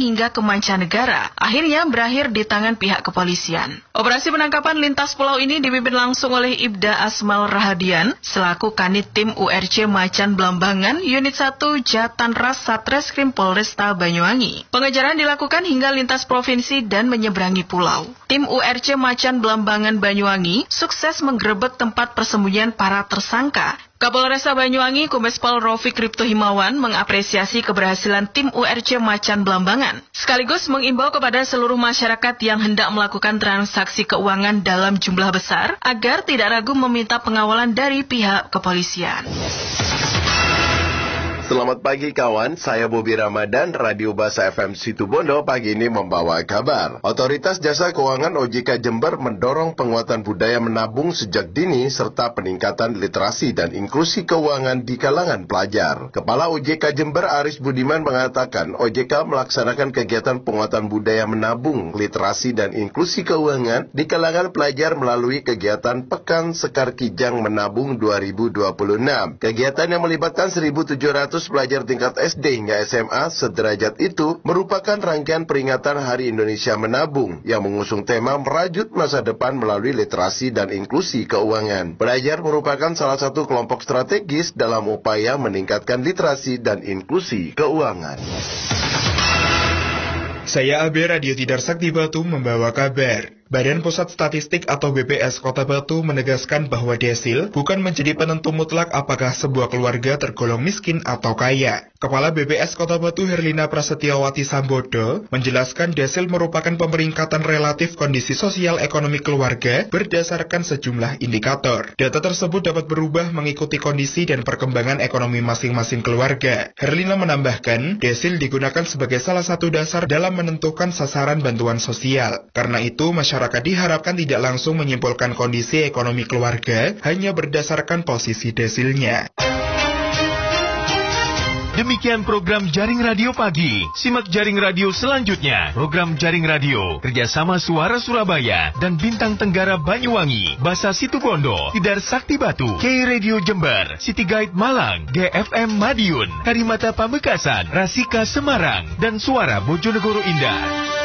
hingga ke mancanegara, akhirnya berakhir di tangan pihak kepolisian. Operasi penangkapan lintas pulau ini dipimpin langsung oleh Ibda Asmal Rahadian, selaku Kanit Tim URC Macan Blambangan, Unit 1 Jatanras Satreskrim Polresta Banyuwangi. Pengejaran dilakukan hingga lintas provinsi dan menyeberangi pulau. Tim URC Macan Blambangan Banyuwangi sukses menggerebek tempat persembunyian para tersangka. Kapolresta Banyuwangi Kombes Pol Rofik Ripto Himawan mengapresiasi keberhasilan tim URC Macan Blambangan, sekaligus mengimbau kepada seluruh masyarakat yang hendak melakukan transaksi keuangan dalam jumlah besar agar tidak ragu meminta pengawalan dari pihak kepolisian. Selamat pagi kawan, saya Bobi Ramadan, Radio Basa FM Situbondo pagi ini membawa kabar. Otoritas Jasa Keuangan OJK Jember mendorong penguatan budaya menabung sejak dini serta peningkatan literasi dan inklusi keuangan di kalangan pelajar. Kepala OJK Jember Aris Budiman mengatakan OJK melaksanakan kegiatan penguatan budaya menabung, literasi dan inklusi keuangan di kalangan pelajar melalui kegiatan Pekan Sekar Kijang Menabung 2026. Kegiatan yang melibatkan 1.700 pelajar tingkat SD hingga SMA sederajat itu merupakan rangkaian peringatan Hari Indonesia Menabung yang mengusung tema merajut masa depan melalui literasi dan inklusi keuangan. Pelajar merupakan salah satu kelompok strategis dalam upaya meningkatkan literasi dan inklusi keuangan. Saya AB Radio Tidar Sakti Batu membawa kabar. Badan Pusat Statistik atau BPS Kota Batu menegaskan bahwa desil bukan menjadi penentu mutlak apakah sebuah keluarga tergolong miskin atau kaya. Kepala BPS Kota Batu Herlina Prasetyawati Sambodo menjelaskan desil merupakan pemeringkatan relatif kondisi sosial ekonomi keluarga berdasarkan sejumlah indikator. Data tersebut dapat berubah mengikuti kondisi dan perkembangan ekonomi masing-masing keluarga. Herlina menambahkan, desil digunakan sebagai salah satu dasar dalam menentukan sasaran bantuan sosial. Karena itu, masyarakat diharapkan tidak langsung menyimpulkan kondisi ekonomi keluarga hanya berdasarkan posisi desilnya. Demikian program Jaring Radio Pagi. Simak Jaring Radio selanjutnya. Program Jaring Radio kerjasama Suara Surabaya dan Bintang Tenggara Banyuwangi, Basa Situbondo, Tidar Sakti Batu, K Radio Jember, City Guide Malang, GFM Madiun, Karimata Pamekasan, Rasika Semarang, dan Suara Bojonegoro Indah.